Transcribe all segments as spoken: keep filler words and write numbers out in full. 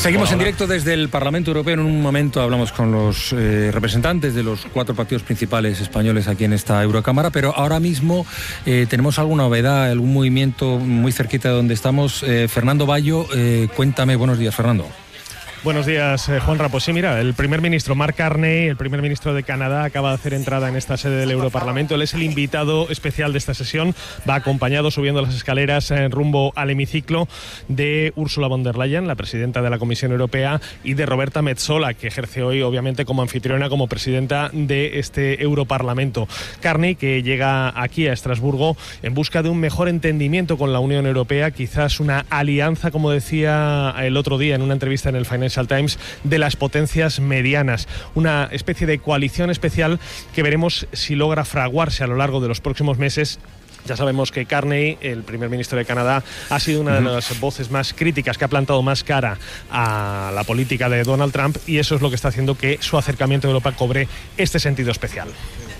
Seguimos en directo desde el Parlamento Europeo. En un momento hablamos con los eh, representantes de los cuatro partidos principales españoles aquí en esta Eurocámara, pero ahora mismo eh, tenemos alguna novedad, algún movimiento muy cerquita de donde estamos. Eh, Fernando Bayo, eh, cuéntame. Buenos días, Fernando. Buenos días, eh, Juanra. Pues sí, mira, el primer ministro Mark Carney, el primer ministro de Canadá, acaba de hacer entrada en esta sede del Europarlamento. Él es el invitado especial de esta sesión. Va acompañado, subiendo las escaleras en rumbo al hemiciclo, de Ursula von der Leyen, la presidenta de la Comisión Europea, y de Roberta Metsola, que ejerce hoy, obviamente, como anfitriona, como presidenta de este Europarlamento. Carney, que llega aquí a Estrasburgo en busca de un mejor entendimiento con la Unión Europea, quizás una alianza, como decía el otro día en una entrevista en el Financial Times, de las potencias medianas, una especie de coalición especial que veremos si logra fraguarse a lo largo de los próximos meses. Ya sabemos que Carney, el primer ministro de Canadá, ha sido una de las voces más críticas, que ha plantado más cara a la política de Donald Trump, y eso es lo que está haciendo que su acercamiento a Europa cobre este sentido especial.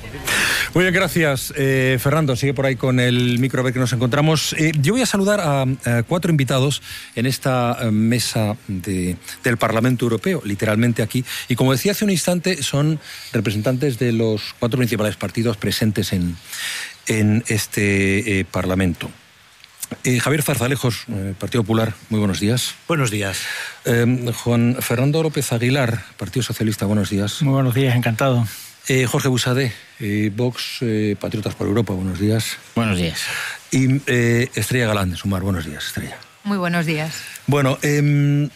Muy bien, gracias, eh, Fernando. Sigue por ahí con el micro, a ver que nos encontramos. Eh, yo voy a saludar a, a cuatro invitados en esta eh, mesa de, del Parlamento Europeo, literalmente aquí. Y como decía hace un instante, son representantes de los cuatro principales partidos presentes en, en este eh, Parlamento. Eh, Javier Zarzalejos, eh, Partido Popular, muy buenos días. Buenos días. Eh, Juan Fernando López Aguilar, Partido Socialista, buenos días. Muy buenos días, encantado. Eh, Jorge Busadé, eh, Vox, eh, Patriotas por Europa, buenos días. Buenos días. Y eh, Estrella Galán, de Sumar, buenos días, Estrella. Muy buenos días. Bueno, eh,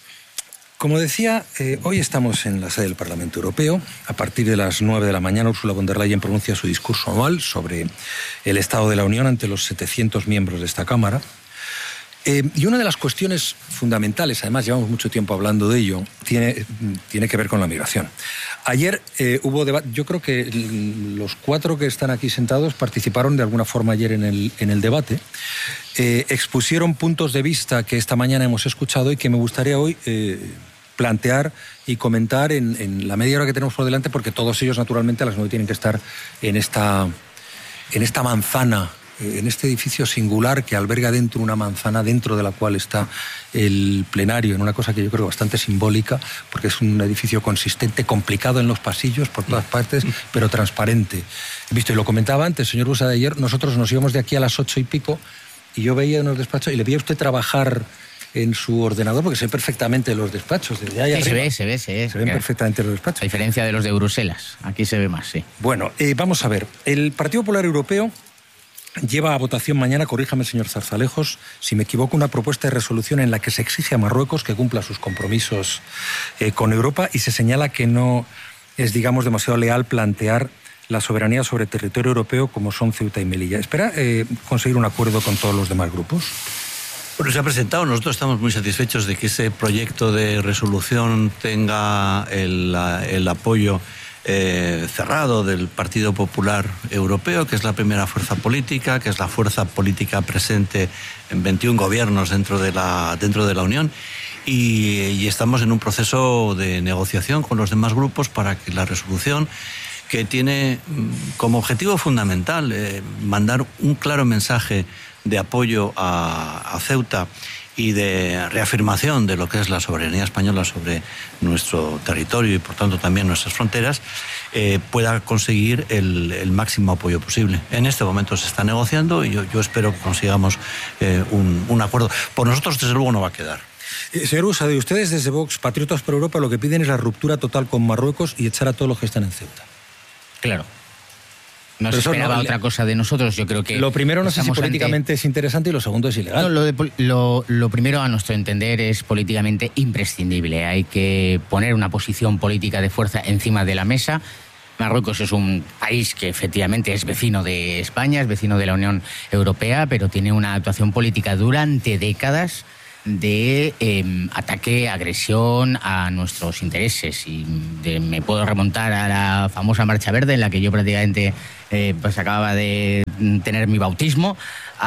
como decía, eh, hoy estamos en la sede del Parlamento Europeo. A partir de las nueve de la mañana, Ursula von der Leyen pronuncia su discurso anual sobre el Estado de la Unión ante los setecientos miembros de esta Cámara. Eh, y una de las cuestiones fundamentales, además llevamos mucho tiempo hablando de ello, tiene, tiene que ver con la migración. Ayer eh, hubo debate, yo creo que los cuatro que están aquí sentados participaron de alguna forma ayer en el, en el debate, eh, expusieron puntos de vista que esta mañana hemos escuchado y que me gustaría hoy eh, plantear y comentar en, en la media hora que tenemos por delante, porque todos ellos naturalmente a las nueve tienen que estar en esta, en esta manzana, en este edificio singular que alberga dentro una manzana, dentro de la cual está el plenario, en una cosa que yo creo bastante simbólica, porque es un edificio consistente, complicado en los pasillos por todas partes, pero transparente. He visto, y lo comentaba antes, señor Busa, de ayer, nosotros nos íbamos de aquí a las ocho y pico, y yo veía en los despachos, y le veía a usted trabajar en su ordenador, porque se ven perfectamente los despachos. Desde allá sí, arriba. se ve, se ve, se ve. Se ven perfectamente los despachos. A diferencia de los de Bruselas, aquí se ve más, sí. Bueno, eh, vamos a ver. El Partido Popular Europeo lleva a votación mañana, corríjame, señor Zarzalejos, si me equivoco, una propuesta de resolución en la que se exige a Marruecos que cumpla sus compromisos eh, con Europa, y se señala que no es, digamos, demasiado leal plantear la soberanía sobre territorio europeo como son Ceuta y Melilla. ¿Espera eh, conseguir un acuerdo con todos los demás grupos? Bueno, se ha presentado. Nosotros estamos muy satisfechos de que ese proyecto de resolución tenga el, el apoyo Eh, cerrado del Partido Popular Europeo, que es la primera fuerza política, que es la fuerza política presente en veintiún gobiernos dentro de la, dentro de la Unión, y, y estamos en un proceso de negociación con los demás grupos para que la resolución, que tiene como objetivo fundamental eh, mandar un claro mensaje de apoyo a, a Ceuta y de reafirmación de lo que es la soberanía española sobre nuestro territorio y por tanto también nuestras fronteras, eh, pueda conseguir el, el máximo apoyo posible. En este momento se está negociando y yo, yo espero que consigamos eh, un, un acuerdo. Por nosotros, desde luego, no va a quedar. Eh, señor Busadé, ustedes desde Vox, Patriotas por Europa, lo que piden es la ruptura total con Marruecos y echar a todos los que están en Ceuta. Claro. No se esperaba no, otra cosa de nosotros, yo creo que... Lo primero no sé si políticamente ante... es interesante y lo segundo es ilegal. No, lo, de, lo, lo primero, a nuestro entender, es políticamente imprescindible. Hay que poner una posición política de fuerza encima de la mesa. Marruecos es un país que efectivamente es vecino de España, es vecino de la Unión Europea, pero tiene una actuación política durante décadas de eh, ataque, agresión a nuestros intereses. Y de, me puedo remontar a la famosa Marcha Verde, en la que yo prácticamente eh, pues acababa de tener mi bautismo,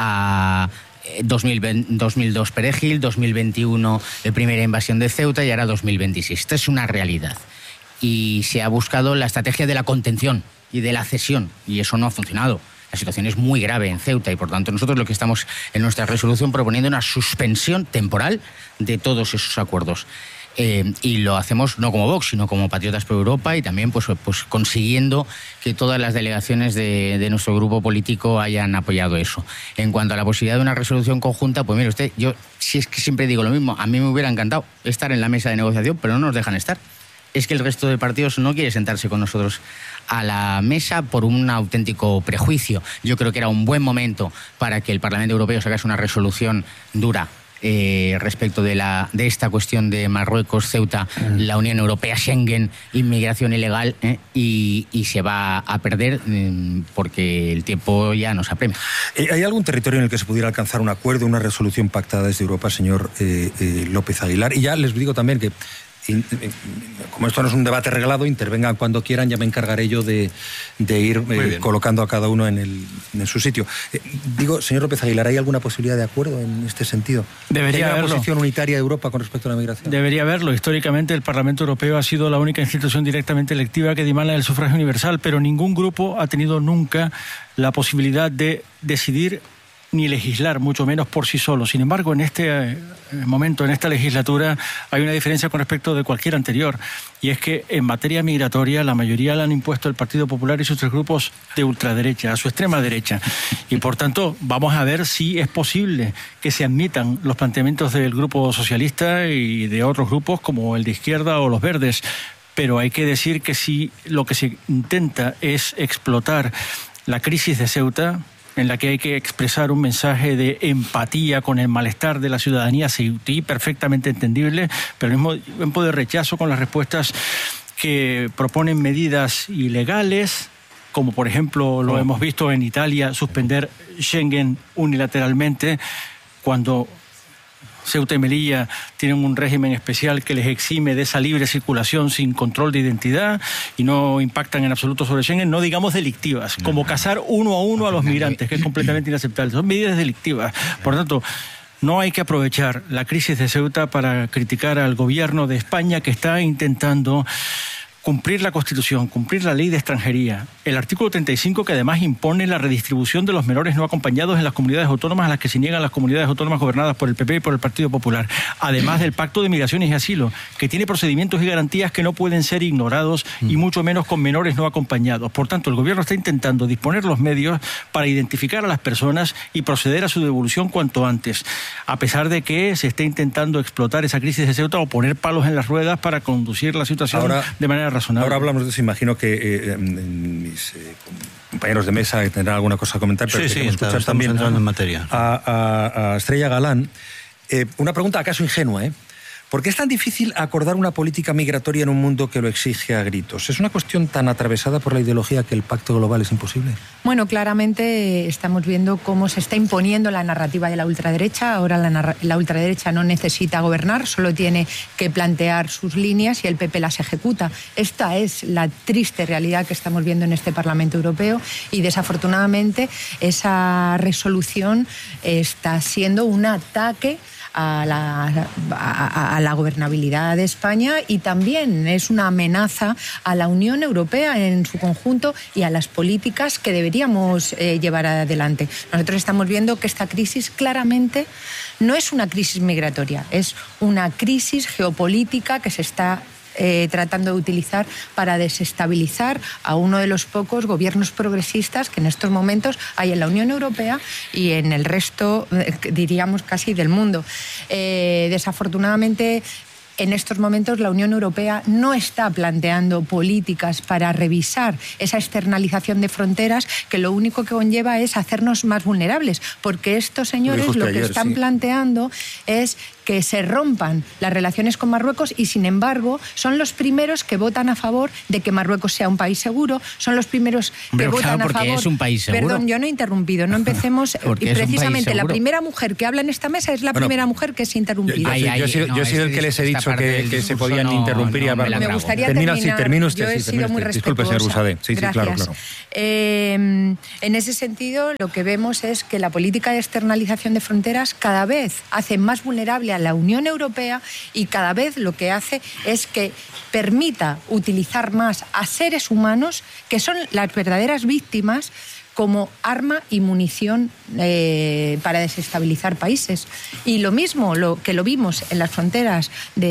a dos mil veinte, dos mil dos Perejil, dos mil veintiuno la primera invasión de Ceuta y ahora dos mil veintiséis. Esta es una realidad. Y se ha buscado la estrategia de la contención y de la cesión, y eso no ha funcionado. La situación es muy grave en Ceuta y, por tanto, nosotros lo que estamos en nuestra resolución proponiendo una suspensión temporal de todos esos acuerdos. Eh, y lo hacemos no como Vox, sino como Patriotas por Europa, y también pues, pues consiguiendo que todas las delegaciones de, de nuestro grupo político hayan apoyado eso. En cuanto a la posibilidad de una resolución conjunta, pues mire usted, yo si es que siempre digo lo mismo, a mí me hubiera encantado estar en la mesa de negociación, pero no nos dejan estar. Es que el resto de partidos no quiere sentarse con nosotros a la mesa por un auténtico prejuicio. Yo creo que era un buen momento para que el Parlamento Europeo sacase una resolución dura Eh, respecto de, la, de esta cuestión de Marruecos, Ceuta, mm. la Unión Europea, Schengen, inmigración ilegal, eh, y, y se va a perder eh, porque el tiempo ya nos apremia. ¿Hay algún territorio en el que se pudiera alcanzar un acuerdo, una resolución pactada desde Europa, señor eh, eh, López Aguilar? Y ya les digo también que, como esto no es un debate reglado, intervengan cuando quieran, ya me encargaré yo de, de ir eh, colocando a cada uno en, el, en su sitio. Eh, digo, señor López Aguilar, ¿hay alguna posibilidad de acuerdo en este sentido? Debería ¿Hay una haberlo. posición unitaria de Europa con respecto a la migración? Debería haberlo. Históricamente el Parlamento Europeo ha sido la única institución directamente electiva que dimana el sufragio universal, pero ningún grupo ha tenido nunca la posibilidad de decidir ni legislar, mucho menos por sí solo. Sin embargo, en este momento, en esta legislatura, hay una diferencia con respecto de cualquier anterior, y es que en materia migratoria la mayoría la han impuesto el Partido Popular y sus tres grupos de ultraderecha, a su extrema derecha. Y por tanto, vamos a ver si es posible que se admitan los planteamientos del Grupo Socialista y de otros grupos como el de Izquierda o los Verdes. Pero hay que decir que si lo que se intenta es explotar la crisis de Ceuta, en la que hay que expresar un mensaje de empatía con el malestar de la ciudadanía ceutí, perfectamente entendible, pero al mismo tiempo de rechazo con las respuestas que proponen medidas ilegales, como por ejemplo lo oh. hemos visto en Italia, suspender Schengen unilateralmente, cuando Ceuta y Melilla tienen un régimen especial que les exime de esa libre circulación sin control de identidad y no impactan en absoluto sobre Schengen, no digamos delictivas, como cazar uno a uno a los migrantes, que es completamente inaceptable. Son medidas delictivas. Por tanto, no hay que aprovechar la crisis de Ceuta para criticar al gobierno de España, que está intentando cumplir la Constitución, cumplir la ley de extranjería. El artículo treinta y cinco, que además impone la redistribución de los menores no acompañados en las comunidades autónomas a las que se niegan las comunidades autónomas gobernadas por el P P y por el Partido Popular. Además del Pacto de Migraciones y Asilo, que tiene procedimientos y garantías que no pueden ser ignorados, mm. y mucho menos con menores no acompañados. Por tanto, el gobierno está intentando disponer los medios para identificar a las personas y proceder a su devolución cuanto antes, a pesar de que se esté intentando explotar esa crisis de Ceuta o poner palos en las ruedas para conducir la situación Ahora, de manera razonable. Ahora hablamos de eso, imagino que eh, mis eh, compañeros de mesa tendrán alguna cosa a comentar, pero sí, sí, escuchar estamos también entrando en materia. A, a, a Estrella Galán. Eh, una pregunta acaso ingenua, ¿eh? ¿Por qué es tan difícil acordar una política migratoria en un mundo que lo exige a gritos? ¿Es una cuestión tan atravesada por la ideología que el pacto global es imposible? Bueno, claramente estamos viendo cómo se está imponiendo la narrativa de la ultraderecha. Ahora la, la ultraderecha no necesita gobernar, solo tiene que plantear sus líneas y el P P las ejecuta. Esta es la triste realidad que estamos viendo en este Parlamento Europeo, y desafortunadamente esa resolución está siendo un ataque a la, a, a la gobernabilidad de España, y también es una amenaza a la Unión Europea en su conjunto y a las políticas que deberíamos eh, llevar adelante. Nosotros estamos viendo que esta crisis claramente no es una crisis migratoria, es una crisis geopolítica que se está Eh, tratando de utilizar para desestabilizar a uno de los pocos gobiernos progresistas que en estos momentos hay en la Unión Europea y en el resto, eh, diríamos, casi del mundo. Eh, desafortunadamente, en estos momentos la Unión Europea no está planteando políticas para revisar esa externalización de fronteras, que lo único que conlleva es hacernos más vulnerables, porque estos señores lo, lo que ayer, están sí. planteando es que se rompan las relaciones con Marruecos, y sin embargo son los primeros que votan a favor de que Marruecos sea un país seguro, son los primeros que Pero votan claro, a favor. Es un país seguro. Perdón, yo no he interrumpido, no empecemos. Y precisamente la primera mujer que habla en esta mesa es la bueno, primera mujer que se ha interrumpido. Yo, yo, yo, yo he sido, no, yo he sido el que les he dicho que, que se podían no, interrumpir. No, y hablar. Me, me gustaría termina, terminar. Sí, termino usted, yo he sí, sido muy usted. Disculpe, señor Busadé. Sí, Gracias. sí, claro, claro. Eh, en ese sentido, lo que vemos es que la política de externalización de fronteras cada vez hace más vulnerable a la Unión Europea, y cada vez lo que hace es que permita utilizar más a seres humanos, que son las verdaderas víctimas, como arma y munición eh, para desestabilizar países. Y lo mismo lo que lo vimos en las fronteras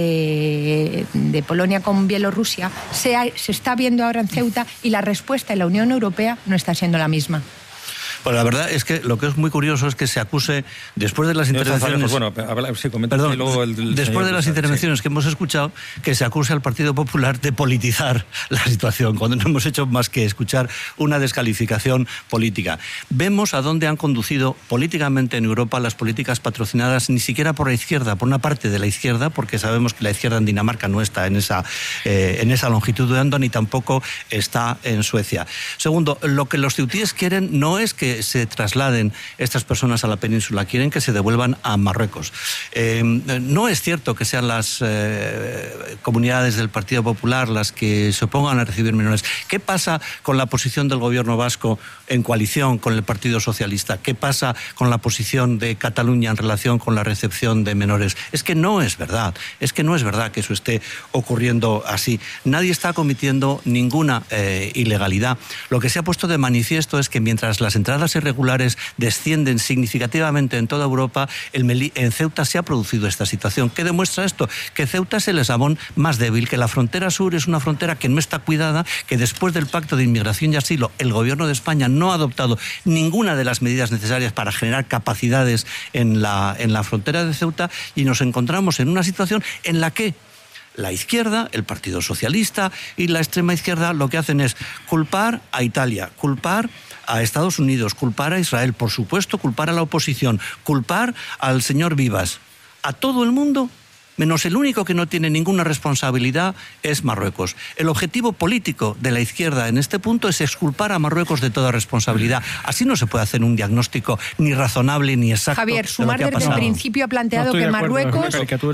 de, de Polonia con Bielorrusia, se, ha, se está viendo ahora en Ceuta, y la respuesta de la Unión Europea no está siendo la misma. Pues la verdad es que lo que es muy curioso es que se acuse, después de las intervenciones... Bueno, sí, perdón, y luego el, el después de las Busal, intervenciones sí. que hemos escuchado, que se acuse al Partido Popular de politizar la situación, cuando no hemos hecho más que escuchar una descalificación política. Vemos a dónde han conducido políticamente en Europa las políticas patrocinadas ni siquiera por la izquierda, por una parte de la izquierda, porque sabemos que la izquierda en Dinamarca no está en esa, eh, en esa longitud de onda, ni tampoco está en Suecia. Segundo, lo que los ceutíes quieren no es que se trasladen estas personas a la península, quieren que se devuelvan a Marruecos. Eh, no es cierto que sean las eh, comunidades del Partido Popular las que se opongan a recibir menores. ¿Qué pasa con la posición del gobierno vasco en coalición con el Partido Socialista? ¿Qué pasa con la posición de Cataluña en relación con la recepción de menores? Es que no es verdad, es que no es verdad que eso esté ocurriendo así. Nadie está cometiendo ninguna eh, ilegalidad. Lo que se ha puesto de manifiesto es que mientras las entradas irregulares descienden significativamente en toda Europa, el en Ceuta se ha producido esta situación. ¿Qué demuestra esto? Que Ceuta es el eslabón más débil, que la frontera sur es una frontera que no está cuidada, que después del Pacto de Inmigración y Asilo el Gobierno de España no ha adoptado ninguna de las medidas necesarias para generar capacidades en la, en la frontera de Ceuta, y nos encontramos en una situación en la que la izquierda, el Partido Socialista y la extrema izquierda lo que hacen es culpar a Italia, culpar a Estados Unidos, culpar a Israel, por supuesto, culpar a la oposición, culpar al señor Vivas, a todo el mundo, menos el único que no tiene ninguna responsabilidad es Marruecos. El objetivo político de la izquierda en este punto es exculpar a Marruecos de toda responsabilidad. Así no se puede hacer un diagnóstico ni razonable ni exacto. Javier, Sumar de desde el principio ha planteado no que Marruecos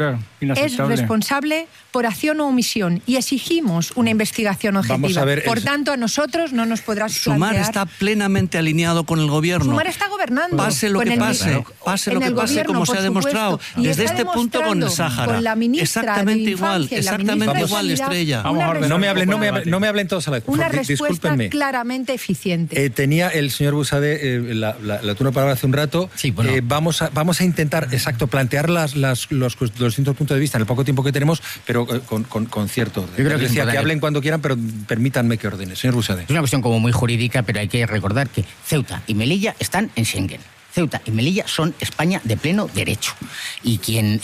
es responsable por acción o omisión, y exigimos una investigación objetiva. Ver, por el... tanto, a nosotros no nos podrás Sumar plantear... está plenamente alineado con el gobierno. Sumar está gobernando. Pase lo que pase, el... pase lo que pase, gobierno, como se ha demostrado desde este punto con el Sáhara. Con la exactamente igual, exactamente igual, Estrella. Vamos a ver, no me hablen, no me hablen, no me hablen todos a la vez. Una respuesta Discúlpenme. claramente eficiente. Eh, tenía el señor Busade eh, la, la, la turno para hablar hace un rato. Sí, bueno. eh, vamos, a, vamos a intentar, exacto, plantear las, las, los, los distintos puntos de vista en el poco tiempo que tenemos, pero eh, con, con, con cierto orden. Yo creo que, decía, que hablen cuando quieran, pero permítanme que ordene. Señor Busade. Es una cuestión como muy jurídica, pero hay que recordar que Ceuta y Melilla están en Schengen. Ceuta y Melilla son España de pleno derecho. Y quien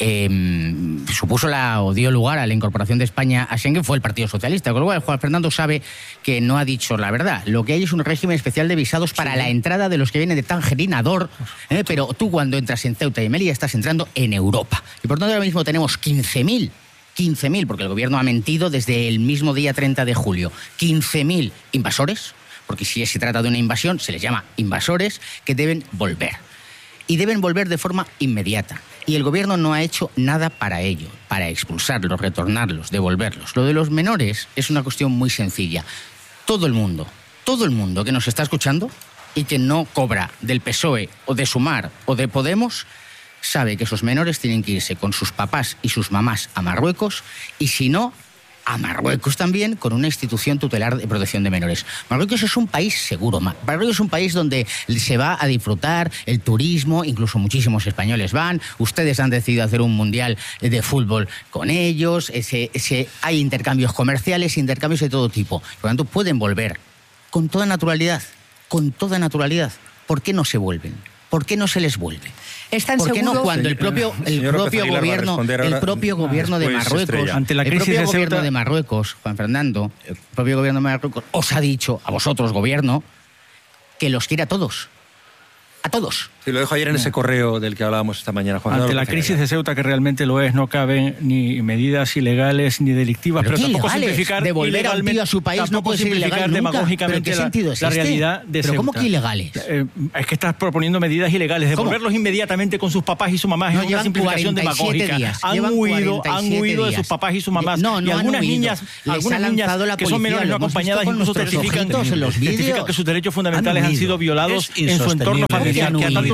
eh, supuso la, o dio lugar a la incorporación de España a Schengen fue el Partido Socialista. Con lo cual, Juan Fernando sabe que no ha dicho la verdad. Lo que hay es un régimen especial de visados para sí. la entrada de los que vienen de Tangerinador, ¿eh? Pero tú cuando entras en Ceuta y Melilla estás entrando en Europa. Y por tanto ahora mismo tenemos quince mil, quince mil, porque el gobierno ha mentido desde el mismo día treinta de julio, quince mil invasores, porque si se trata de una invasión, se les llama invasores, que deben volver. Y deben volver de forma inmediata. Y el gobierno no ha hecho nada para ello, para expulsarlos, retornarlos, devolverlos. Lo de los menores es una cuestión muy sencilla. Todo el mundo, todo el mundo que nos está escuchando y que no cobra del P S O E o de Sumar o de Podemos, sabe que esos menores tienen que irse con sus papás y sus mamás a Marruecos, y si no, a Marruecos también, con una institución tutelar de protección de menores. Marruecos es un país seguro. Marruecos es un país donde se va a disfrutar el turismo, incluso muchísimos españoles van. Ustedes han decidido hacer un mundial de fútbol con ellos. Ese, ese, hay intercambios comerciales, intercambios de todo tipo. Por lo tanto, pueden volver con toda naturalidad, con toda naturalidad. ¿Por qué no se vuelven? ¿Por qué no se les vuelve? ¿Por qué no cuando el propio el propio gobierno el propio gobierno de Marruecos ante la crisis el propio de gobierno Ceuta... de Marruecos, Juan Fernando, el propio gobierno de Marruecos os ha dicho a vosotros, gobierno, que los quiere a todos, a todos? Sí, lo dejo ayer en ese correo del que hablábamos esta mañana, Juan. Ante la crisis de Ceuta, que realmente lo es, no caben ni medidas ilegales ni delictivas, pero, pero tampoco ilegales. simplificar devolver a un tío a su país no puede ser ilegal demagógicamente la, es la este? realidad de ¿Pero Ceuta. ¿Cómo que ilegales? Eh, es que estás proponiendo medidas ilegales, devolverlos ¿Cómo? inmediatamente con sus papás y sus mamás, no, es una simplificación demagógica. Días, han huido, han huido de sus papás y sus mamás. No, no y algunas han huido. niñas, Les algunas ha niñas la que son menores no acompañadas incluso testifican, testifican que sus derechos fundamentales han, han sido violados en su entorno familiar.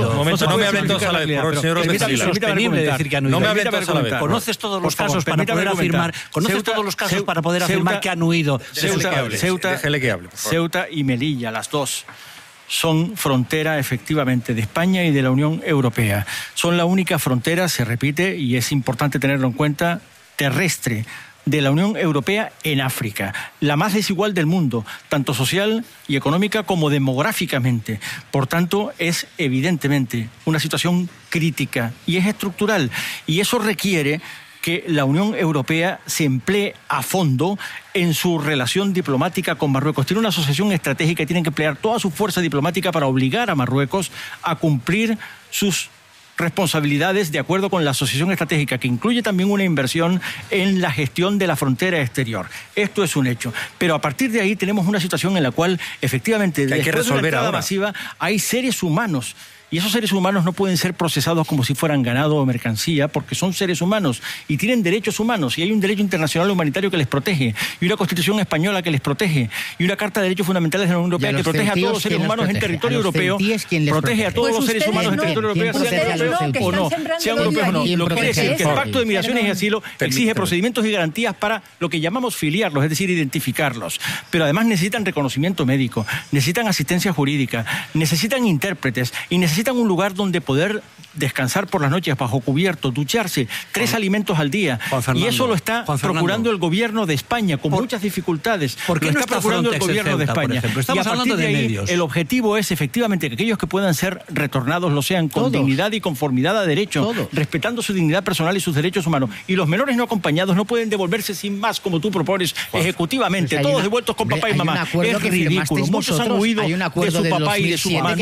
No me hablen todos a la vez, por señor Es insostenible decir que han huido. No me hablen todos a la vez. Conoces todos los casos para poder afirmar. Conoces todos los casos para poder afirmar que han huido. Ceuta, déjele que hable, por favor. Ceuta y Melilla, las dos, son frontera efectivamente de España y de la Unión Europea. Son la única frontera, se repite, y es importante tenerlo en cuenta, terrestre de la Unión Europea en África, la más desigual del mundo, tanto social y económica como demográficamente. Por tanto, es evidentemente una situación crítica y es estructural, y eso requiere que la Unión Europea se emplee a fondo en su relación diplomática con Marruecos. Tiene una asociación estratégica y tienen que emplear toda su fuerza diplomática para obligar a Marruecos a cumplir sus responsabilidades de acuerdo con la asociación estratégica, que incluye también una inversión en la gestión de la frontera exterior. Esto es un hecho. Pero a partir de ahí tenemos una situación en la cual efectivamente que hay que resolver de una entrada ahora. masiva hay seres humanos. Y esos seres humanos no pueden ser procesados como si fueran ganado o mercancía, porque son seres humanos y tienen derechos humanos, y hay un derecho internacional humanitario que les protege, y una Constitución española que les protege, y una Carta de Derechos Fundamentales de la Unión Europea que protege a todos los seres humanos en territorio europeo, protege a todos los seres humanos en territorio europeo, sean europeos o no, sean europeos o no. Lo que quiere decir que el Pacto de Migraciones y Asilo exige procedimientos y garantías para lo que llamamos filiarlos, es decir, identificarlos. Pero además necesitan reconocimiento médico, necesitan asistencia jurídica, necesitan intérpretes y necesitan un lugar donde poder descansar por las noches bajo cubierto, ducharse, tres Juan, alimentos al día. Y eso lo está procurando el gobierno de España con por, muchas dificultades. ¿Por qué lo no está está procurando Frontex, el gobierno Ceuta, de España? por Estamos y a hablando de, de ahí, medios. El objetivo es efectivamente que aquellos que puedan ser retornados lo sean con Todos. dignidad y conformidad a derecho, Todos. respetando su dignidad personal y sus derechos humanos. Y los menores no acompañados no pueden devolverse sin más, como tú propones, Juan, ejecutivamente, pues todos una, devueltos con papá y mamá. Es ridículo. Muchos han huido de su papá y de su mamá.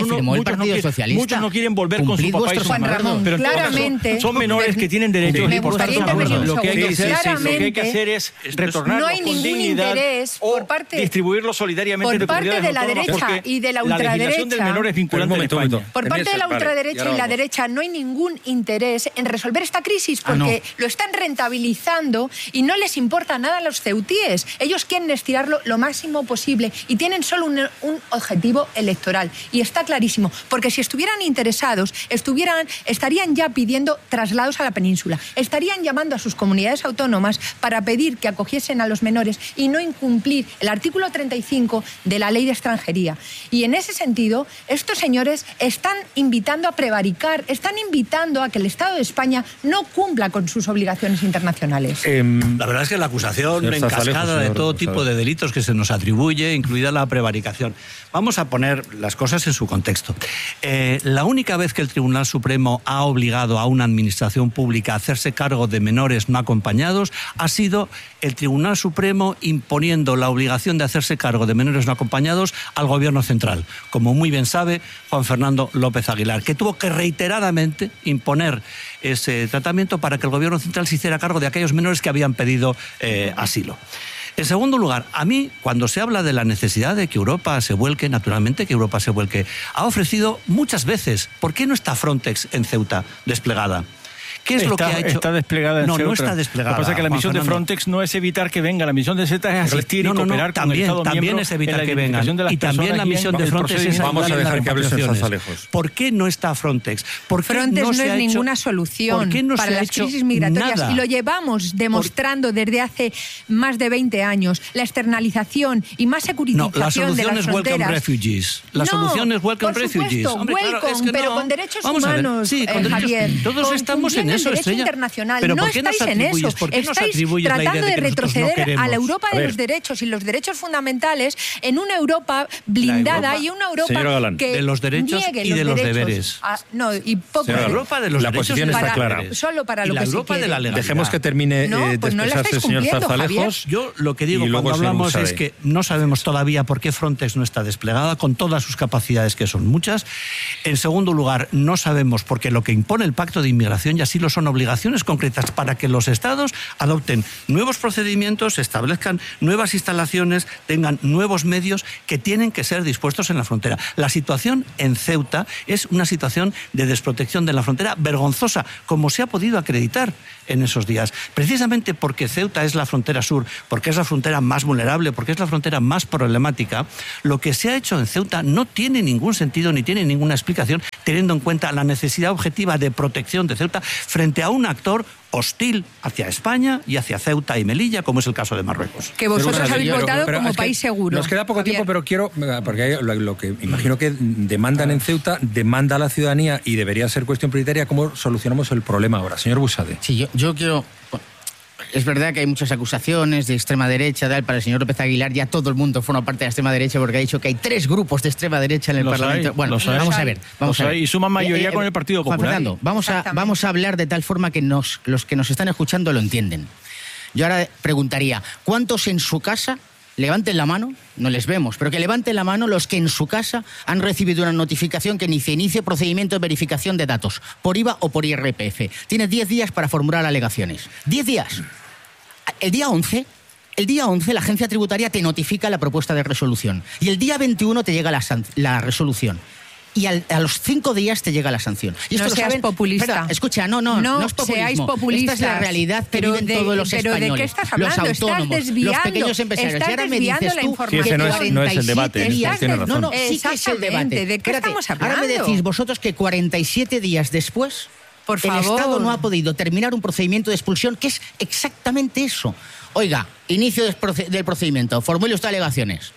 Muchos no quieren volver con su papá y su mamá. Ramón, pero claramente son menores que tienen derechos me y por tanto lo que hay que hacer, claramente, lo que hay que hacer es retornarlos no hay con ningún dignidad interés por parte, o distribuirlos solidariamente por parte de la derecha y de la ultraderecha. La legislación del menor es vinculante en España. Por parte de la ultraderecha vale, y la derecha no hay ningún interés en resolver esta crisis porque ah, no. lo están rentabilizando y no les importa nada a los ceutíes. Ellos quieren estirarlo lo máximo posible y tienen solo un, un objetivo electoral. Y está clarísimo, porque si estuvieran interesados, estuvieran, estarían ya pidiendo traslados a la península, estarían llamando a sus comunidades autónomas para pedir que acogiesen a los menores y no incumplir el artículo treinta y cinco de la Ley de Extranjería. Y en ese sentido, estos señores están invitando a prevaricar, están invitando a que el Estado de España no cumpla con sus obligaciones internacionales. Eh, la verdad es que la acusación encascada de todo tipo de delitos que se nos atribuye, incluida la prevaricación. Vamos a poner las cosas en su contexto. Eh, la única vez que el Tribunal Supremo ha obligado a una administración pública a hacerse cargo de menores no acompañados ha sido el Tribunal Supremo imponiendo la obligación de hacerse cargo de menores no acompañados al Gobierno central, como muy bien sabe Juan Fernando López Aguilar, que tuvo que reiteradamente imponer ese tratamiento para que el Gobierno central se hiciera cargo de aquellos menores que habían pedido eh, asilo. En segundo lugar, a mí, cuando se habla de la necesidad de que Europa se vuelque, naturalmente que Europa se vuelque, ha ofrecido muchas veces, ¿por qué no está Frontex en Ceuta desplegada? ¿Qué es está, lo que ha hecho? Está desplegada en No, Ceuta. no está desplegada. Lo que pasa es que la Juan misión Fernando. de Frontex no es evitar que venga, la misión de Ceuta es asistir no, y no, cooperar no, con también, el Estado también miembro es evitar en la que vengan. identificación de las Y también la misión de Frontex es Vamos a dejar que hables en repatriaciones. Zarzalejos. ¿Por qué no está Frontex? ¿Por qué Frontex no, no, se es ha hecho, ninguna solución ¿por qué no para se ha las hecho crisis migratorias nada? y lo llevamos demostrando Por... desde hace más de veinte años. La externalización y más securitización no, la solución de las es fronteras. Welcome Refugees. La no, solución es Welcome por supuesto, Refugees. Hombre, welcome, claro, es que pero no. con derechos Vamos humanos, sí, con eh, derechos, Javier. todos con, estamos en eso, el derecho Estrella. internacional. Pero no ¿por qué nos estáis en atribuyes? eso. ¿Por qué nos Estáis atribuyes la idea tratando de de que nosotros no retroceder queremos? a la Europa A de ver. los derechos y los derechos fundamentales en una Europa blindada Europa- y una Europa Señora Galán. que De los derechos niegue y de los derechos deberes. a- no, y poco Señora La Galán. Europa de los La derechos posición y está los clara. deberes. Solo para Y lo la que se Europa de quiere. la legalidad. Dejemos que termine No, eh, de pues no la expresarse el estáis señor cumpliendo, Zarzalejos. Yo lo que digo Y luego cuando el señor hablamos Buxade. es que no sabemos todavía por qué Frontex no está desplegada, con todas sus capacidades, que son muchas. En segundo lugar, no sabemos porque lo que impone el Pacto de Inmigración y Asilo son obligaciones concretas para que los Estados adopten nuevos procedimientos, establezcan nuevas instalaciones, tengan nuevos medios que tienen que ser dispuestos en la frontera. La situación en Ceuta es una situación de desprotección de la frontera vergonzosa, como se ha podido acreditar en esos días. Precisamente porque Ceuta es la frontera sur, porque es la frontera más vulnerable, porque es la frontera más problemática, lo que se ha hecho en Ceuta no tiene ningún sentido ni tiene ninguna explicación, teniendo en cuenta la necesidad objetiva de protección de Ceuta frente a un actor hostil hacia España y hacia Ceuta y Melilla, como es el caso de Marruecos. Que vosotros Pero, habéis pero, votado pero como es que país seguro. Nos queda poco Javier. tiempo, pero quiero, porque hay lo, lo que imagino que demandan en Ceuta, demanda a la ciudadanía y debería ser cuestión prioritaria, ¿cómo solucionamos el problema ahora? Señor Busade. Sí, yo, yo quiero... Es verdad que hay muchas acusaciones de extrema derecha, tal. Para el señor López Aguilar ya todo el mundo forma parte de la extrema derecha porque ha dicho que hay tres grupos de extrema derecha en el Los Parlamento. hay, bueno, los hay. vamos a ver. Vamos Los a ver. hay, y suman mayoría con el Partido Juan Popular. Fernando, vamos a, vamos a hablar de tal forma que nos, los que nos están escuchando lo entienden. Yo ahora preguntaría, ¿cuántos en su casa, levanten la mano, no les vemos, pero que levanten la mano los que en su casa han recibido una notificación que inicie, inicie procedimiento de verificación de datos, por I V A o por I R P F? Tienes diez días para formular alegaciones. diez días. El día once, el día once la agencia tributaria te notifica la propuesta de resolución y el día veintiuno te llega la, la resolución. Y al, a los cinco días te llega la sanción. Y esto no lo seas saben, populista. Espera, escucha, no, no, no, no es populismo. Seáis populistas. Esta es la realidad que pero viven de, todos los pero españoles. ¿de qué estás hablando? Los autónomos, estás desviando, los pequeños empresarios. Estás Y ahora me desviando dices la tú información. Sí, ese no es- no es el debate, cuarenta y siete eso tiene días- razón. No, no, sí que es el Exactamente, debate. ¿de qué Espérate, estamos ahora me hablando? decís vosotros que cuarenta y siete días después Por el favor. Estado no ha podido terminar un procedimiento de expulsión que es exactamente eso. Oiga, inicio del proce- del procedimiento, formule usted alegaciones.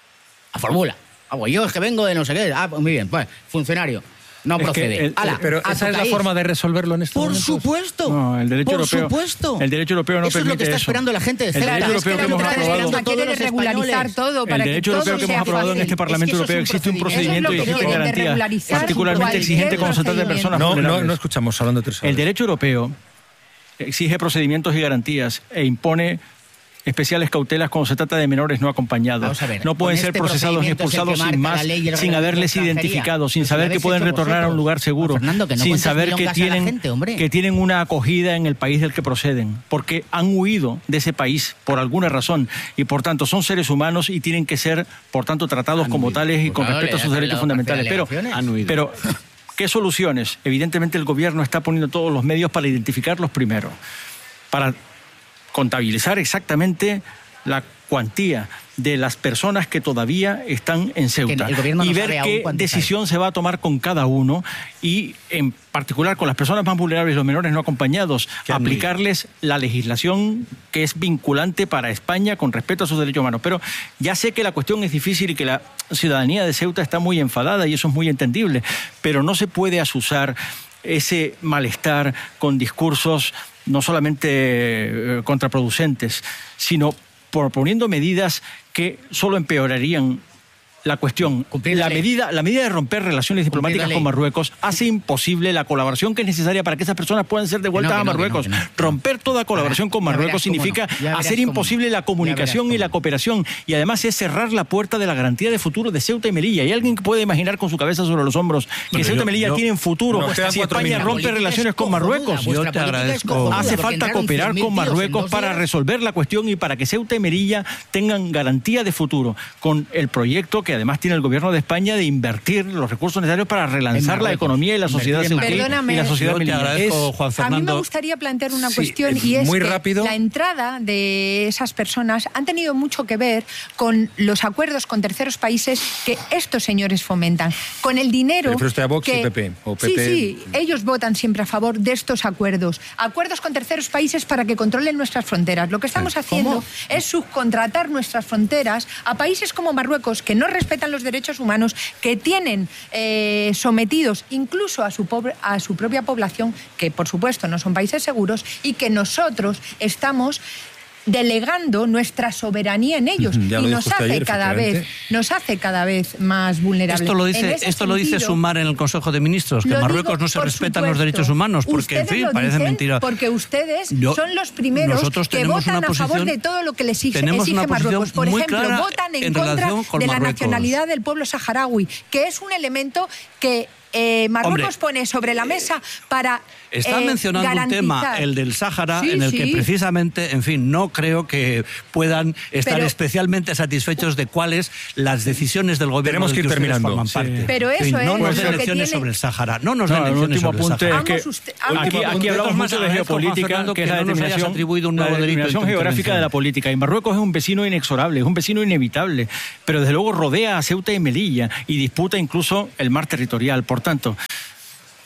A formula. Ah, pues yo es que vengo de no sé qué. Ah, pues muy bien, pues, funcionario. No Es que procede. el- Ala, Pero a esa tu es la país. forma de resolverlo en estos Por momentos. supuesto. No, el derecho Por europeo- supuesto. el derecho europeo no eso es lo que permite está eso. esperando la gente de El Ceuta. derecho Claro, europeo es que que hemos la aprobado- ultraderecha quiere Todos los regularizar españoles. todo para El que derecho todo europeo que sea hemos aprobado en fácil. este Parlamento Es que eso Europeo es un existe un procedimiento. procedimiento y Eso es lo que existen quieren, de garantías regularizar particularmente cualquier exigentes con se trata de procedimiento. personas No, no, vulnerables. no escuchamos hablando de tres horas. El derecho europeo exige procedimientos y garantías e impone especiales cautelas cuando se trata de menores no acompañados. Vamos a ver, No pueden con ser este procesados ni procedimiento es el que expulsados sin marca más, la ley y el sin reglamento haberles de extranjería. identificado, sin Pues saber lo que habéis pueden hecho retornar a un vosotros. lugar seguro, Fernando, que no sin cuentes saber que milongas a la tienen, gente, hombre. que tienen una acogida en el país del que proceden, porque han huido de ese país por alguna razón y por tanto son seres humanos y tienen que ser, por tanto, tratados Han como huido. tales y Pues con claro, respeto a le sus dejan derechos la fundamentales. otra Pero, alegaciones. Han huido. pero ¿qué soluciones? Evidentemente el gobierno está poniendo todos los medios para identificarlos primero, para contabilizar exactamente la cuantía de las personas que todavía están en Ceuta el gobierno no y sabe ver aún qué cuántos decisión se va a tomar con cada uno y en particular con las personas más vulnerables, los menores no acompañados, Que han aplicarles la legislación que es vinculante para España con respecto a sus derechos humanos. Pero ya sé que la cuestión es difícil y que la ciudadanía de Ceuta está muy enfadada y eso es muy entendible, pero no se puede asusar ese malestar con discursos no solamente eh, contraproducentes, sino proponiendo medidas que solo empeorarían la cuestión. Cumplir la La ley. medida, la medida de romper relaciones Cumplir diplomáticas la con ley. Marruecos hace imposible la colaboración que es necesaria para que esas personas puedan ser devueltas Que no, a que no, Marruecos. que no, que no. Romper toda colaboración con Ya verás Marruecos cómo no. significa Ya verás hacer cómo imposible no. la Ya comunicación verás y la cómo no. cooperación y además es cerrar la puerta de la garantía de futuro de Ceuta y Melilla. ¿Hay alguien que puede imaginar con su cabeza sobre los hombros que Bueno, Ceuta y yo- Melilla yo- tienen futuro nos quedan si cuatro España minutos. rompe relaciones con Marruecos? Yo te agradezco. Hace falta cooperar con Marruecos para resolver la cuestión y para que Ceuta y Melilla tengan garantía de futuro con el proyecto que además tiene el gobierno de España de invertir los recursos necesarios para relanzar la Marruecos. economía y la sociedad Invertir en ceutí Perdóname. y la sociedad Yo te melillana. agradezco, Es- Juan A mí me Fernando. gustaría plantear una Sí, cuestión eh, y es muy que rápido. la entrada de esas personas han tenido mucho que ver con los acuerdos con terceros países que estos señores fomentan, con el dinero. ¿Te refieres usted a Vox y que- P P? O Sí, P P? sí, ellos votan siempre a favor de estos acuerdos. Acuerdos con terceros países para que controlen nuestras fronteras. Lo que estamos haciendo es subcontratar nuestras fronteras a países como Marruecos que no respetan los derechos humanos, que tienen eh, sometidos incluso a su, pobre- a su propia población, que por supuesto no son países seguros, y que nosotros estamos delegando nuestra soberanía en ellos. Ujú, ya lo y dijo nos usted hace ayer, cada vez, efectivamente. nos hace cada vez más vulnerables. Esto lo En dice, ese esto lo dice sentido, Sumar en el Consejo de Ministros, que lo en Marruecos digo, no se por respetan los supuesto. derechos humanos, porque en Ustedes fin, lo parece dicen mentira. Porque ustedes Yo- son los primeros nosotros que tenemos votan una a favor posición- de todo lo que les exige, tenemos exige una posición Marruecos. Por muy ejemplo, clara votan en, en contra relación con de la Marruecos. nacionalidad del pueblo saharaui, que es un elemento que eh, Marruecos Hombre, pone sobre la mesa para Está eh, mencionando un garantizar. tema, el del Sáhara, Sí, en el sí. que precisamente, en fin, no creo que puedan estar Pero- especialmente satisfechos de cuáles las decisiones del gobierno Tenemos del que ir ustedes terminando. forman Sí. parte. Pero En fin, eso no es nos lo den que lecciones tiene- sobre el Sáhara. No nos No, den el lecciones último sobre el apunte Sáhara. es que Ambos usted- ambos- aquí, aquí De hablamos todas mucho maneras, de agradezco, Juan geopolítica, Fernando, que es que la no nos hayas determinación, atribuido un nuevo la delito en determinación tu geográfica intervención. de la política. Y Marruecos es un vecino inexorable, es un vecino inevitable, pero desde luego rodea a Ceuta y Melilla y disputa incluso el mar territorial. Por tanto,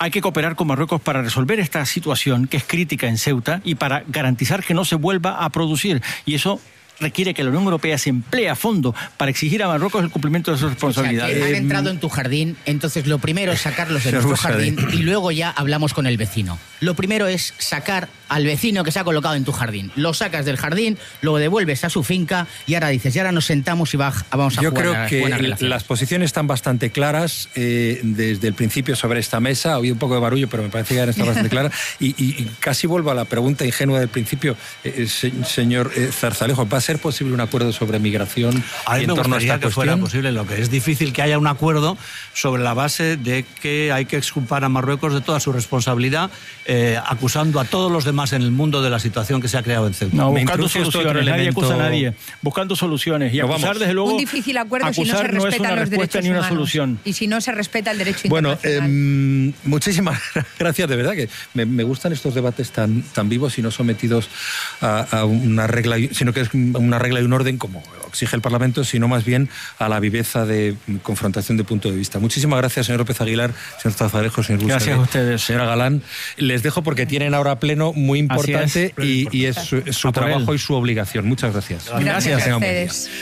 hay que cooperar con Marruecos para resolver esta situación que es crítica en Ceuta y para garantizar que no se vuelva a producir. Y eso requiere que la Unión Europea se emplee a fondo para exigir a Marruecos el cumplimiento de sus responsabilidades. O sea, que han entrado en tu jardín, entonces lo primero es sacarlos de nuestro jardín y luego ya hablamos con el vecino. Lo primero es sacar al vecino que se ha colocado en tu jardín. Lo sacas del jardín, lo devuelves a su finca y ahora dices, y ahora nos sentamos y va, vamos a Yo jugar creo a que buena relación. Las posiciones están bastante claras eh, desde el principio sobre esta mesa. Ha habido un poco de barullo, pero me parece que ya está bastante clara. Y, y, y casi vuelvo a la pregunta ingenua del principio, eh, se, señor eh, Zarzalejo. ¿Va a ser posible un acuerdo sobre migración a mí en me torno a esta gustaría que cuestión? fuera posible. Lo que es difícil que haya un acuerdo sobre la base de que hay que exculpar a Marruecos de toda su responsabilidad, eh, acusando a todos los demás en el mundo de la situación que se ha creado en Ceuta. No, Me buscando introduce esto otro soluciones, nadie elemento- acusa a nadie, buscando soluciones. Y Pero acusar, vamos. desde luego, Un difícil acuerdo si no se acusar no es respetan una los respuesta derechos ni una humanos. solución. Y si no se respeta el derecho Bueno, internacional. eh, muchísimas gracias, de verdad, que me, me gustan estos debates tan, tan vivos y no sometidos a, a una regla, y- sino que es una regla y un orden como exige el Parlamento, sino más bien a la viveza de confrontación de punto de vista. Muchísimas gracias, señor López Aguilar, señor Zarzalejo, señor Buxade, Gracias a ustedes. señora Galán. Les dejo porque tienen ahora pleno muy importante es. y, y es su, es su A por trabajo él. y su obligación. Muchas gracias. Gracias a Tengan buen día. ustedes.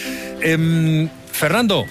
Em, Fernando,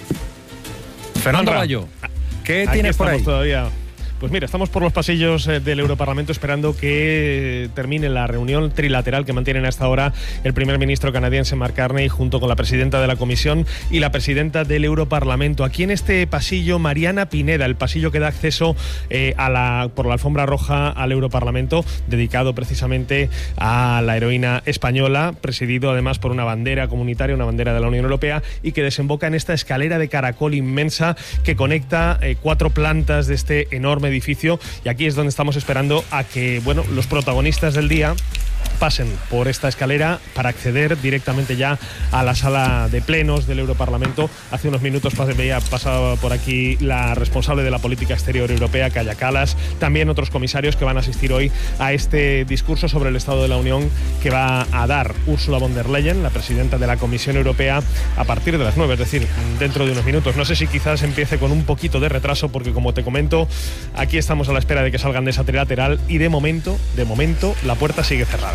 Fernando Juanra. Bayo, ¿qué Aquí tienes por estamos ahí? todavía. Pues mira, estamos por los pasillos eh, del Europarlamento esperando que termine la reunión trilateral que mantienen hasta ahora el primer ministro canadiense Mark Carney junto con la presidenta de la Comisión y la presidenta del Europarlamento. Aquí en este pasillo, Mariana Pineda, el pasillo que da acceso eh, a la, por la alfombra roja al Europarlamento, dedicado precisamente a la heroína española, presidido además por una bandera comunitaria, una bandera de la Unión Europea, y que desemboca en esta escalera de caracol inmensa que conecta eh, cuatro plantas de este enorme edificio, y aquí es donde estamos esperando a que, bueno, los protagonistas del día pasen por esta escalera para acceder directamente ya a la sala de plenos del Europarlamento. Hace unos minutos veía pasado por aquí la responsable de la política exterior europea, Kaja Kallas, también otros comisarios que van a asistir hoy a este discurso sobre el Estado de la Unión que va a dar Ursula von der Leyen, la presidenta de la Comisión Europea, a partir de las nueve, es decir, dentro de unos minutos. No sé si quizás empiece con un poquito de retraso porque, como te comento, aquí estamos a la espera de que salgan de esa trilateral y de momento, de momento, la puerta sigue cerrada.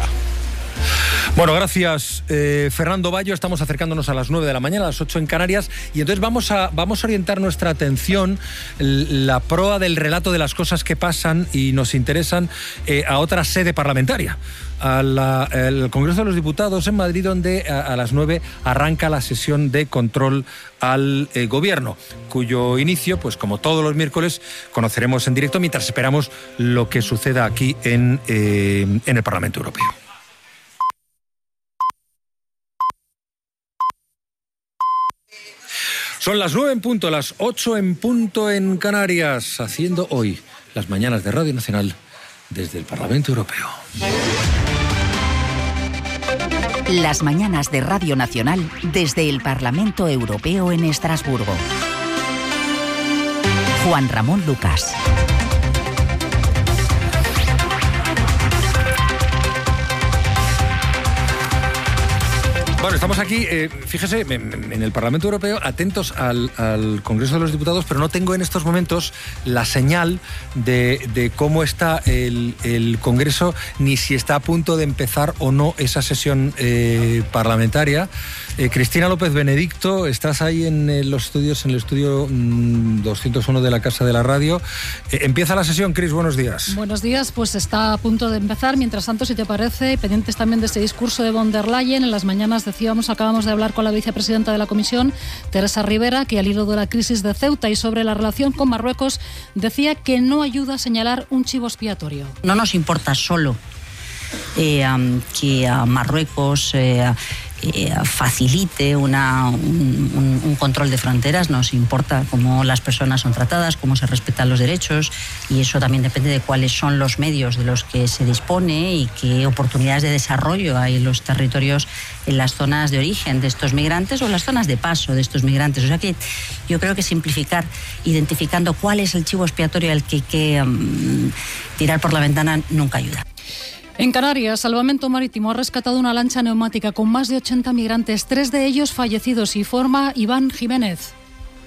Bueno, gracias, eh, Fernando Bayo. Estamos acercándonos a las nueve de la mañana, a las ocho en Canarias, y entonces vamos a, vamos a orientar nuestra atención, la proa del relato de las cosas que pasan y nos interesan, eh, a otra sede parlamentaria, al Congreso de los Diputados en Madrid, donde a, a las nueve arranca la sesión de control al eh, Gobierno, cuyo inicio, pues como todos los miércoles, conoceremos en directo mientras esperamos lo que suceda aquí en, eh, en el Parlamento Europeo. Son las nueve en punto, las ocho en punto en Canarias, haciendo hoy las mañanas de Radio Nacional desde el Parlamento Europeo. Las mañanas de Radio Nacional desde el Parlamento Europeo en Estrasburgo. Juan Ramón Lucas. Bueno, estamos aquí, eh, fíjese, en, en el Parlamento Europeo, atentos al, al Congreso de los Diputados, pero no tengo en estos momentos la señal de, de cómo está el, el Congreso, ni si está a punto de empezar o no esa sesión eh, parlamentaria. Eh, Cristina López Benedicto, estás ahí en eh, los estudios, en el estudio mmm, doscientos uno de la Casa de la Radio. Eh, empieza la sesión, Cris, buenos días. Buenos días, pues está a punto de empezar. Mientras tanto, si te parece, pendientes también de este discurso de von der Leyen, en las mañanas decíamos, acabamos de hablar con la vicepresidenta de la Comisión, Teresa Rivera, que al hilo de la crisis de Ceuta y sobre la relación con Marruecos, decía que no ayuda a señalar un chivo expiatorio. No nos importa solo eh, um, que uh, Marruecos eh, eh, facilite una, un, un, un control de fronteras, nos importa cómo las personas son tratadas, cómo se respetan los derechos, y eso también depende de cuáles son los medios de los que se dispone y qué oportunidades de desarrollo hay en los territorios, en las zonas de origen de estos migrantes o en las zonas de paso de estos migrantes. O sea que yo creo que simplificar, identificando cuál es el chivo expiatorio al que hay que um, tirar por la ventana, nunca ayuda. En Canarias, Salvamento Marítimo ha rescatado una lancha neumática con más de ochenta migrantes, tres de ellos fallecidos, y forma Iván Jiménez.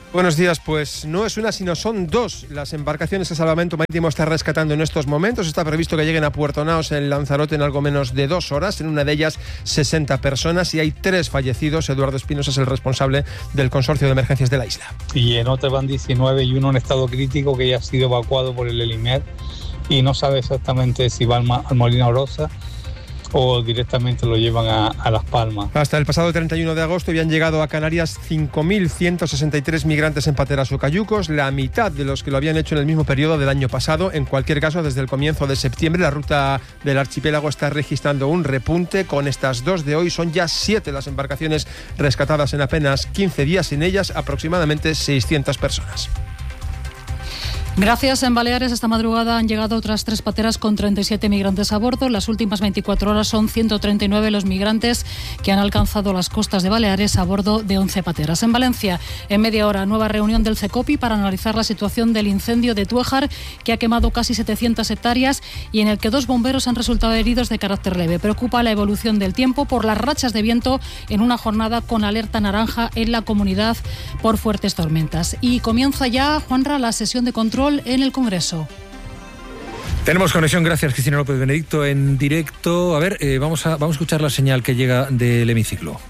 Buenos días, pues no es una sino son dos las embarcaciones que Salvamento Marítimo está rescatando en estos momentos. Está previsto que lleguen a Puerto Naos en Lanzarote en algo menos de dos horas, en una de ellas sesenta personas y hay tres fallecidos. Eduardo Espinosa es el responsable del consorcio de emergencias de la isla. Y en otra van diecinueve y uno en estado crítico que ya ha sido evacuado por el Elimed y no sabe exactamente si va al, al Molino Orosa o directamente lo llevan a, a Las Palmas. Hasta el pasado treinta y uno de agosto habían llegado a Canarias cinco mil ciento sesenta y tres migrantes en pateras o cayucos, la mitad de los que lo habían hecho en el mismo periodo del año pasado. En cualquier caso, desde el comienzo de septiembre, la ruta del archipiélago está registrando un repunte. Con estas dos de hoy son ya siete las embarcaciones rescatadas en apenas quince días, en ellas aproximadamente seiscientas personas. Gracias. En Baleares esta madrugada han llegado otras tres pateras con treinta y siete migrantes a bordo. En las últimas veinticuatro horas son ciento treinta y nueve los migrantes que han alcanzado las costas de Baleares a bordo de once pateras. En Valencia, en media hora, nueva reunión del CECOPI para analizar la situación del incendio de Tuéjar, que ha quemado casi setecientas hectáreas y en el que dos bomberos han resultado heridos de carácter leve. Preocupa la evolución del tiempo por las rachas de viento en una jornada con alerta naranja en la comunidad por fuertes tormentas. Y comienza ya, Juanra, la sesión de control en el Congreso. Tenemos conexión, gracias Cristina López Benedicto, en directo. A ver, eh, vamos, a, vamos a escuchar la señal que llega del hemiciclo.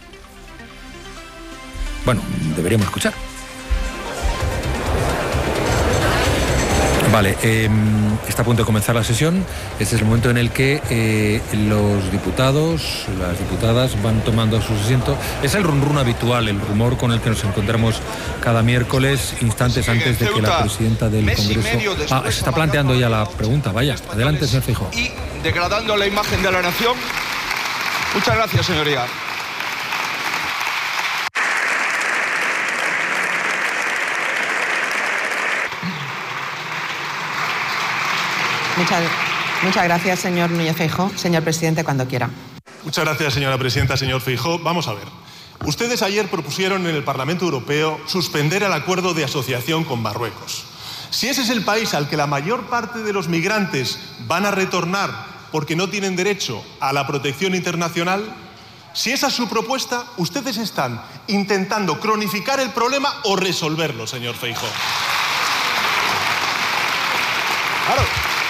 Bueno, deberíamos escuchar. Vale, eh, está a punto de comenzar la sesión. Este es el momento en el que eh, los diputados, las diputadas van tomando su asiento. Es el run run habitual, el rumor con el que nos encontramos cada miércoles, instantes antes de que la presidenta del Congreso... Ah, se está planteando ya la pregunta, vaya. Adelante, señor Feijóo. Y degradando la imagen de la nación. Muchas gracias, señoría. Muchas, muchas gracias, señor Núñez Feijóo. Señor presidente, cuando quiera. Muchas gracias, señora presidenta. Señor Feijóo, vamos a ver. Ustedes ayer propusieron en el Parlamento Europeo suspender el acuerdo de asociación con Marruecos. Si ese es el país al que la mayor parte de los migrantes van a retornar porque no tienen derecho a la protección internacional, si esa es su propuesta, ustedes están intentando cronificar el problema o resolverlo, señor Feijóo. Claro.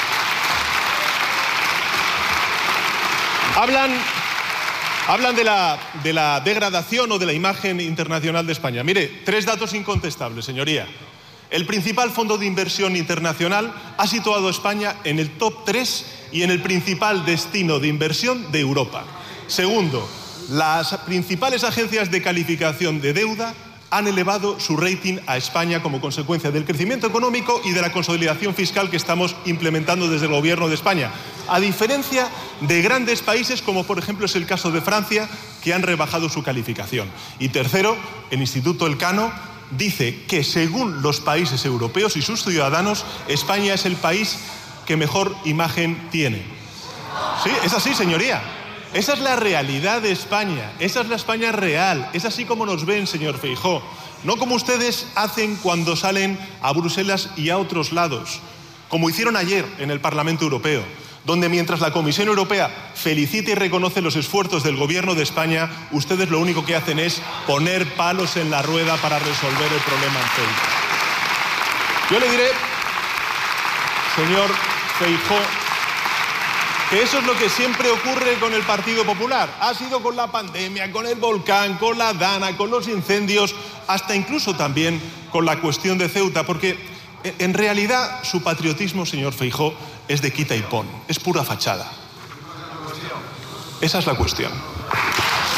Hablan, hablan de la, de la degradación o de la imagen internacional de España. Mire, tres datos incontestables, señoría. El principal fondo de inversión internacional ha situado a España en el top tres y en el principal destino de inversión de Europa. Segundo, las principales agencias de calificación de deuda han elevado su rating a España como consecuencia del crecimiento económico y de la consolidación fiscal que estamos implementando desde el Gobierno de España, a diferencia de grandes países como por ejemplo es el caso de Francia, que han rebajado su calificación. Y tercero, el Instituto Elcano dice que según los países europeos y sus ciudadanos, España es el país que mejor imagen tiene. Sí, es así, señoría. Esa es la realidad de España, esa es la España real, es así como nos ven, señor Feijóo. No como ustedes hacen cuando salen a Bruselas y a otros lados, como hicieron ayer en el Parlamento Europeo, donde mientras la Comisión Europea felicita y reconoce los esfuerzos del Gobierno de España, ustedes lo único que hacen es poner palos en la rueda para resolver el problema en Ceuta. Yo le diré, señor Feijóo, que eso es lo que siempre ocurre con el Partido Popular. Ha sido con la pandemia, con el volcán, con la Dana, con los incendios, hasta incluso también con la cuestión de Ceuta, porque en realidad su patriotismo, señor Feijóo, es de quita y pon, es pura fachada. Esa es la cuestión.